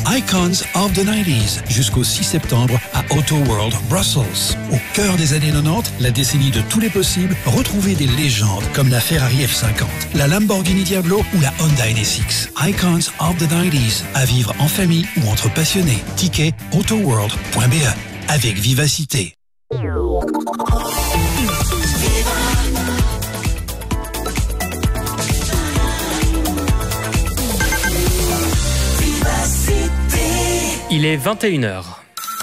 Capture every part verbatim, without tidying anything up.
Icons of the nineties jusqu'au six septembre à Auto World Brussels. Au cœur des années quatre-vingt-dix, la décennie de tous les possibles, retrouvez des légendes comme la Ferrari F cinquante, la Lamborghini Diablo ou la Honda N S X. Icons of the nineties, à vivre en famille ou entre passionnés. Ticket autoworld point b e avec vivacité. Il est vingt et une heures.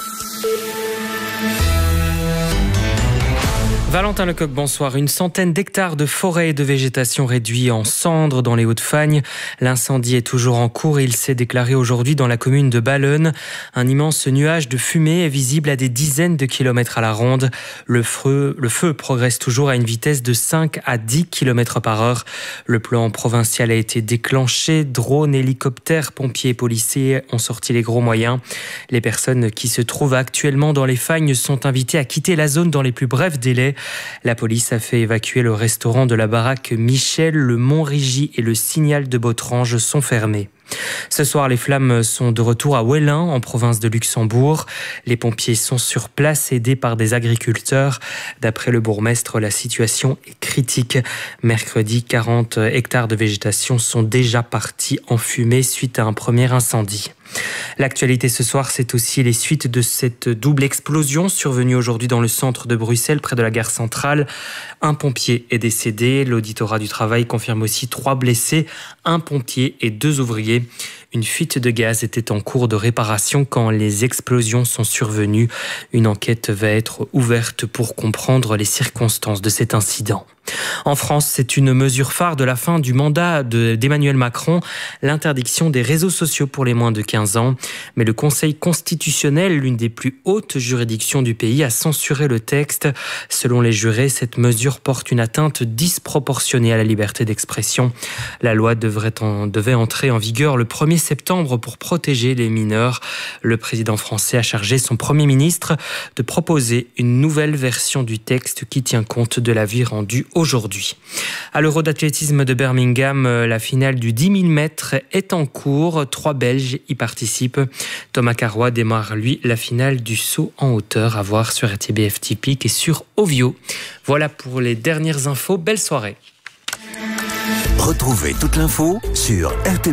Valentin Lecoq, bonsoir. Une centaine d'hectares de forêt et de végétation réduits en cendres dans les Hauts-de-Fagne. L'incendie est toujours en cours et il s'est déclaré aujourd'hui dans la commune de Balleune. Un immense nuage de fumée est visible à des dizaines de kilomètres à la ronde. Le feu, le feu progresse toujours à une vitesse de cinq à dix kilomètres par heure. Le plan provincial a été déclenché. Drones, hélicoptères, pompiers et policiers ont sorti les gros moyens. Les personnes qui se trouvent actuellement dans les fagnes sont invitées à quitter la zone dans les plus brefs délais. La police a fait évacuer le restaurant de la baraque Michel, le Montrigy et le Signal de Botrange sont fermés. Ce soir, les flammes sont de retour à Wellin, en province de Luxembourg. Les pompiers sont sur place, aidés par des agriculteurs. D'après le bourgmestre, la situation est critique. Mercredi, quarante hectares de végétation sont déjà partis en fumée suite à un premier incendie. L'actualité ce soir, c'est aussi les suites de cette double explosion survenue aujourd'hui dans le centre de Bruxelles, près de la gare centrale. Un pompier est décédé. L'auditorat du travail confirme aussi trois blessés, un pompier et deux ouvriers. Une fuite de gaz était en cours de réparation quand les explosions sont survenues. Une enquête va être ouverte pour comprendre les circonstances de cet incident. En France, c'est une mesure phare de la fin du mandat de, d'Emmanuel Macron, l'interdiction des réseaux sociaux pour les moins de quinze ans. Mais le Conseil constitutionnel, l'une des plus hautes juridictions du pays, a censuré le texte. Selon les jurés, cette mesure porte une atteinte disproportionnée à la liberté d'expression. La loi devrait en, devait entrer en vigueur le premier septembre pour protéger les mineurs. Le président français a chargé son Premier ministre de proposer une nouvelle version du texte qui tient compte de l'avis rendu aujourd'hui. À l'Euro d'athlétisme de Birmingham, la finale du dix mille mètres est en cours. Trois Belges y participent. Thomas Carrois démarre, lui, la finale du saut en hauteur à voir sur R T B F Typique et sur Ovio. Voilà pour les dernières infos. Belle soirée. Retrouvez toute l'info sur R T B